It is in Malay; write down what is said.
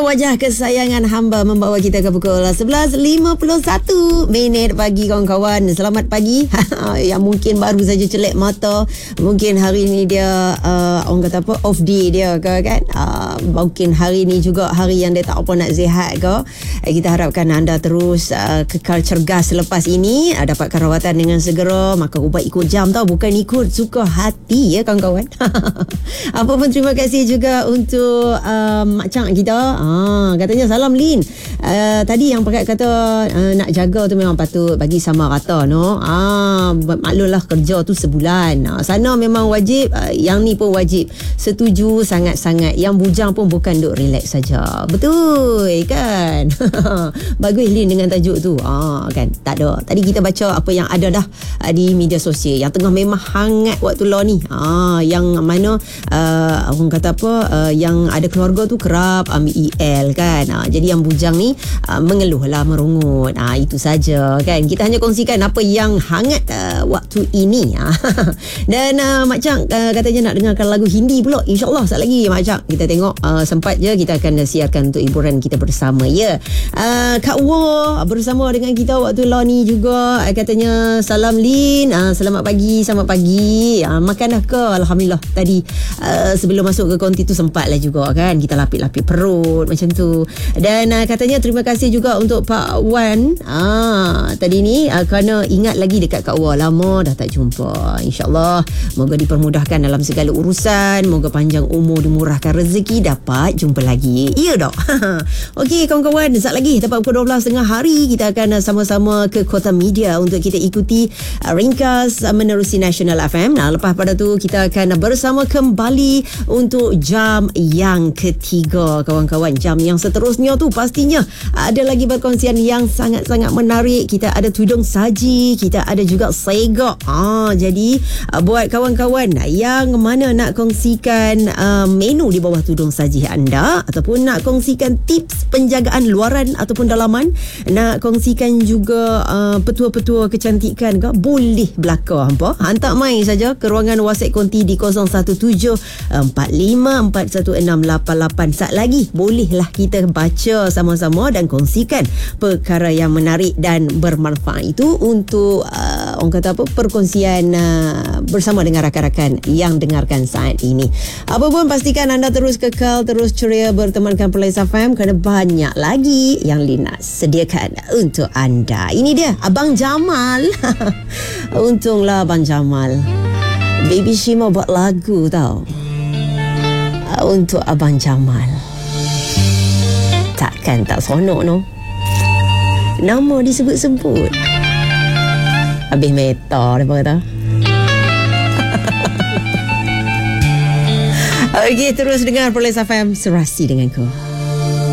wajah kesayangan hamba membawa kita ke pukul 11.51 pagi kawan-kawan. Selamat pagi. Yang mungkin baru saja celek mata, mungkin hari ni dia orang kata apa, off day dia ke kan. Mungkin hari ni juga hari yang dia tak apa nak sihat ke. Kita harapkan anda terus kekal cergas selepas ini, dapatkan rawatan dengan segera, makan ubat ikut jam tau, bukan ikut suka hati ya kawan-kawan. Apa pun terima kasih juga untuk Mak Cang kita. Katanya salam Lin. Tadi yang pakai kata nak jaga tu memang patut bagi sama rata no. Maklumlah kerja tu sebulan. Sana memang wajib, yang ni pun wajib. Setuju sangat-sangat. Yang bujang pun bukan duk relax saja. Betul kan? Bagus Lin dengan tajuk tu. Kan tak ada. Tadi kita baca apa yang ada dah di media sosial yang tengah memang hangat waktu law ni. Yang mana orang kata apa, yang ada keluarga tu kerap ambil EL kan. Jadi yang bujang ni mengeluh lah, merungut. Itu saja kan. Kita hanya kongsikan apa yang hangat waktu ini. Dan Mak Cang katanya nak dengarkan lagu Hindi pula. InsyaAllah sekejap lagi Mak Cang. Kita tengok sempat je kita akan siarkan untuk hiburan kita bersama ya. Kak Wah bersama dengan kita waktu law ni juga. Katanya salam Lin. Selamat pagi. Makan dah ke? Alhamdulillah. Tadi sebelum masuk ke konti tu sempat lah juga kan. Kita lapik-lapik perut macam tu. Dan katanya terima kasih juga untuk Pak Wan. Tadi ni kerana ingat lagi dekat Kak Wah. Lama dah tak jumpa. InsyaAllah moga dipermudahkan dalam segala urusan. Moga panjang umur, dimurahkan rezeki, dapat jumpa lagi. Ya tak? Okey kawan-kawan, sekejap lagi tepat pukul 12.30 hari kita akan sama-sama ke Kota Media untuk kita ikuti ringkas menerusi National FM. Lepas pada tu kita akan bersama kembali untuk jam yang ketiga kawan-kawan. Jam yang seterusnya tu pastinya ada lagi perkongsian yang sangat-sangat menarik. Kita ada tudung saji, kita ada juga segak. Jadi buat kawan-kawan yang mana nak kongsikan menu di bawah tudung saji anda, ataupun nak kongsikan tips penjagaan luaran ataupun dalaman, nak kongsikan juga petua-petua kecantikan ke, boleh belaka hampa. Hantar mai saja ke ruangan WhatsApp konti di 0174541688. Sat lagi bolehlah kita baca sama-sama dan kongsikan perkara yang menarik dan bermanfaat itu untuk orang kata apa, perkongsian bersama dengan rakan-rakan yang dengarkan saat ini. Apa pun pastikan anda terus kekal, terus ceria bertemankan Perlis FM kerana banyak lagi yang Lina sediakan untuk anda. Ini dia Abang Jamal. Untunglah Abang Jamal, Baby Shima buat lagu tau untuk Abang Jamal. Takkan tak seronok no. Nama disebut-sebut habis meta apa kata. Okey, terus dengar Perlis FM, serasi denganku.